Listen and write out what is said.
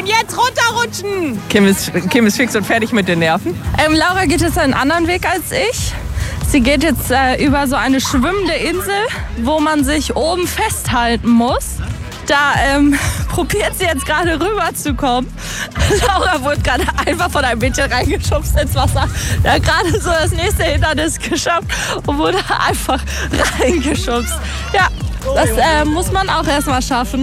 Und jetzt runterrutschen. Kim ist fix und fertig mit den Nerven. Laura geht jetzt einen anderen Weg als ich. Sie geht jetzt über so eine schwimmende Insel, wo man sich oben festhalten muss. Da probiert sie jetzt gerade rüber zu kommen. Laura wurde gerade einfach von einem Mädchen reingeschubst ins Wasser. Da hat gerade so das nächste Hindernis geschafft und wurde einfach reingeschubst. Ja, das muss man auch erstmal schaffen.